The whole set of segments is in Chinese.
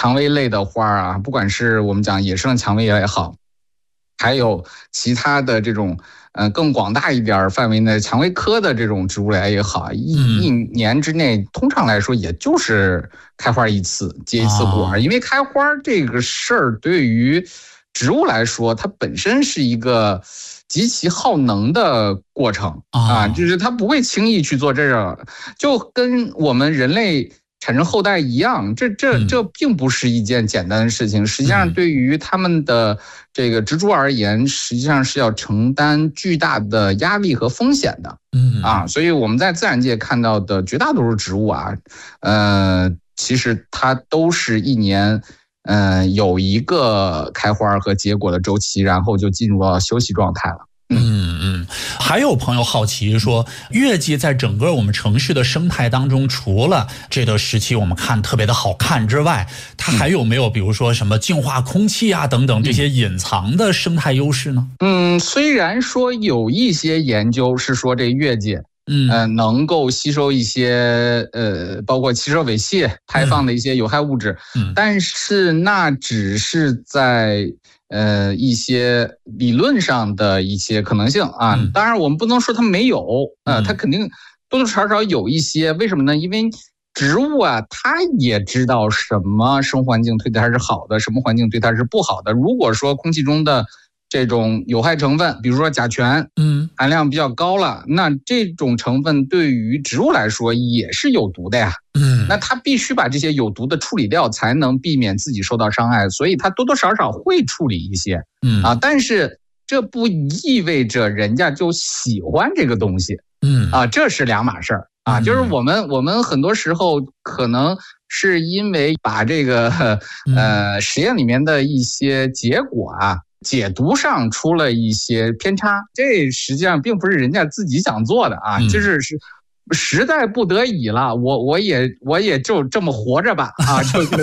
蔷薇类的花啊，不管是我们讲野生蔷薇也好，还有其他的这种更广大一点范围的蔷薇科的这种植物来也好，一年之内通常来说也就是开花一次，结一次果，因为开花这个事儿对于植物来说，它本身是一个极其耗能的过程啊，就是它不会轻易去做这个，就跟我们人类产生后代一样，这并不是一件简单的事情。实际上，对于他们的这个植株而言，实际上是要承担巨大的压力和风险的。所以我们在自然界看到的绝大多数植物啊，其实它都是一年。有一个开花和结果的周期，然后就进入到休息状态了。 还有朋友好奇说，月季在整个我们城市的生态当中，除了这个时期我们看特别的好看之外，它还有没有比如说什么净化空气啊等等这些隐藏的生态优势呢？ 虽然说有一些研究是说这月季能够吸收一些包括汽车尾气排放的一些有害物质，但是那只是在一些理论上的一些可能性啊。当然我们不能说它没有，它肯定多多少少有一些。为什么呢？因为植物啊，它也知道什么生活环境对它是好的，什么环境对它是不好的。如果说空气中的这种有害成分，比如说甲醛，含量比较高了，那这种成分对于植物来说也是有毒的呀。那它必须把这些有毒的处理掉，才能避免自己受到伤害，所以它多多少少会处理一些，但是这不意味着人家就喜欢这个东西，这是两码事儿啊。就是我们很多时候可能是因为把这个实验里面的一些结果啊。解读上出了一些偏差，这实际上并不是人家自己想做的啊，就是实在不得已了，我也就这么活着吧啊，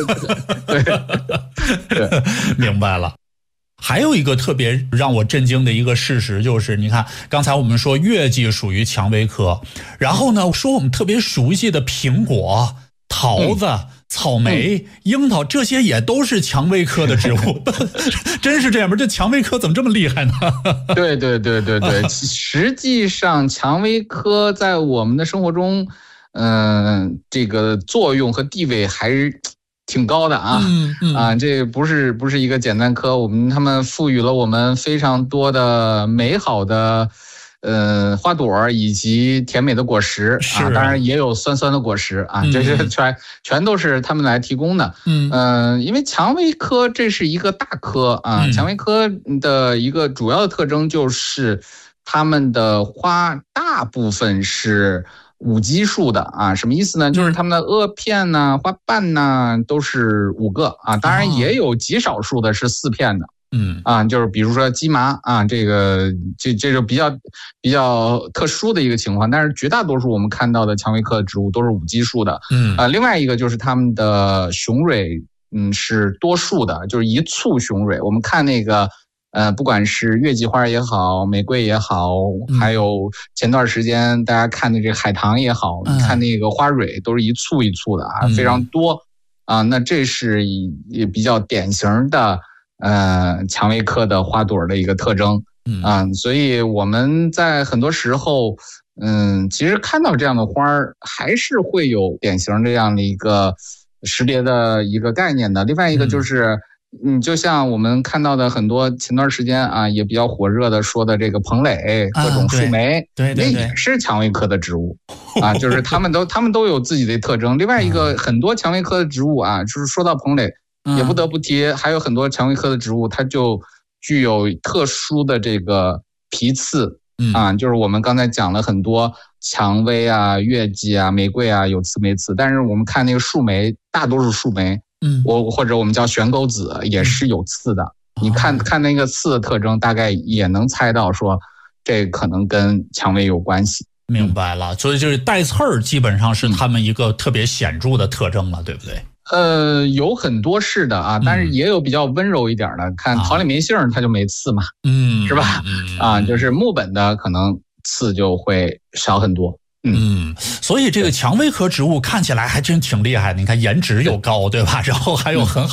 对， 明白了。还有一个特别让我震惊的一个事实就是，你看刚才我们说月季属于蔷薇科，然后呢说我们特别熟悉的苹果、桃子。草莓、樱桃这些也都是蔷薇科的植物，真是这样吗？这蔷薇科怎么这么厉害呢？ 对，实际上蔷薇科在我们的生活中，这个作用和地位还是挺高的啊。这不是一个简单科，他们赋予了我们非常多的美好的。花朵以及甜美的果实啊，当然也有酸酸的果实啊，这些全都是他们来提供的。因为蔷薇科这是一个大科啊，蔷薇科的一个主要的特征就是它们的花大部分是5基数的啊，什么意思呢？就是它们的萼片呐、花瓣呐都是5个啊，当然也有极少数的是4片的。就是比如说鸡麻啊，这就比较特殊的一个情况，但是绝大多数我们看到的蔷薇科的植物都是5基数的。另外一个就是它们的雄蕊，是多数的，就是一簇雄蕊。我们看那个不管是月季花也好，玫瑰也好，还有前段时间大家看的这个海棠也好，看那个花蕊都是一簇一簇的啊，非常多啊。那这是也比较典型的。蔷薇科的花朵的一个特征所以我们在很多时候其实看到这样的花还是会有典型这样的一个识别的一个概念的。另外一个就是就像我们看到的很多前段时间啊也比较火热的说的这个蓬蕾各种树莓，那也是蔷薇科的植物啊，就是他们都有自己的特征。另外一个很多蔷薇科的植物啊，就是说到蓬蕾也不得不提，还有很多蔷薇科的植物，它就具有特殊的这个皮刺就是我们刚才讲了很多蔷薇啊、月季啊、玫瑰啊有刺没刺，但是我们看那个树莓，大多数树莓，或者我们叫悬钩子也是有刺的。你看那个刺的特征，大概也能猜到说这可能跟蔷薇有关系。 明白了，所以就是带刺儿基本上是他们一个特别显著的特征了，对不对？ 有很多是的啊，但是也有比较温柔一点的，看桃李梅杏它就没刺嘛，是吧？就是木本的可能刺就会少很多。 所以这个蔷薇科植物看起来还真挺厉害的，你看颜值又高，对吧？然后还有很好